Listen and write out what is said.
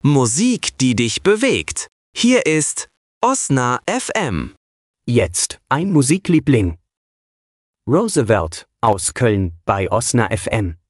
Musik, die dich bewegt. Hier ist Osna FM. Jetzt ein Musikliebling. Roosevelt aus Köln bei Osna FM.